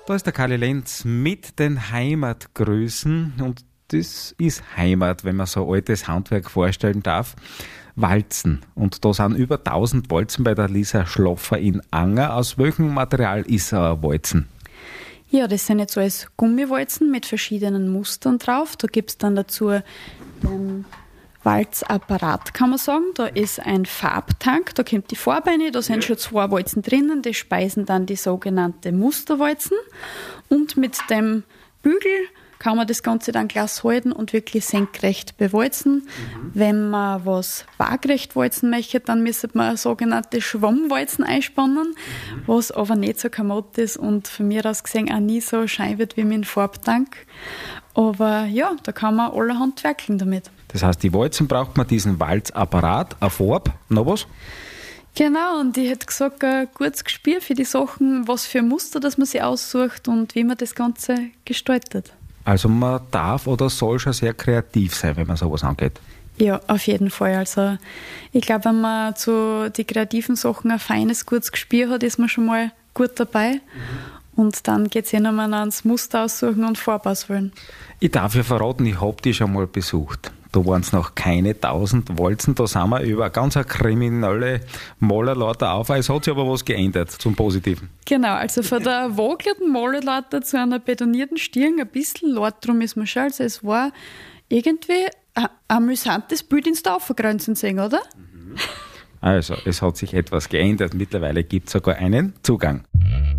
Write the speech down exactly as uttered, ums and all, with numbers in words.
Da ist der Karli Lenz mit den Heimatgrüßen und das ist Heimat, wenn man so altes Handwerk vorstellen darf. Walzen. Und da sind über tausend Walzen bei der Lisa Schloffer in Anger. Aus welchem Material ist ein Walzen? Ja, das sind jetzt alles Gummiwalzen mit verschiedenen Mustern drauf. Da gibt es dann dazu den Walzapparat, kann man sagen. Da ist ein Farbtank, da kommt die Farbe rein, da sind schon zwei Walzen drinnen, die speisen dann die sogenannte Musterwalzen. Und mit dem Bügel kann man das Ganze dann Glas halten und wirklich senkrecht bewalzen. Mhm. Wenn man was waagrecht walzen möchte, dann müsste man sogenannte Schwammwalzen einspannen, mhm. was aber nicht so kommod ist und von mir aus gesehen auch nie so schein wird wie mit dem Farbtank. Aber ja, da kann man allerhand werkeln damit. Das heißt, die Walzen braucht man diesen Walzapparat, eine Farbe, noch was? Genau, und ich hätte gesagt, ein gutes Gespür für die Sachen, was für Muster das man sich aussucht und wie man das Ganze gestaltet. Also man darf oder soll schon sehr kreativ sein, wenn man sowas angeht. Ja, auf jeden Fall. Also ich glaube, wenn man zu den kreativen Sachen ein feines, gutes Gespür hat, ist man schon mal gut dabei. Mhm. Und dann geht es eh nochmal ans Muster aussuchen und Farbe auswählen. Ich darf ja verraten, ich habe die schon mal besucht. Da waren es noch keine tausend Walzen, da sind wir über eine ganz eine kriminelle Malerlaute auf. Es hat sich aber was geändert zum Positiven. Genau, also von der wagelten Malerlaute zu einer betonierten Stirn ein bisschen laut drum ist man schon. Also es war irgendwie ein amüsantes Bild ins Taufergrenzen sehen, oder? Also, es hat sich etwas geändert. Mittlerweile gibt es sogar einen Zugang.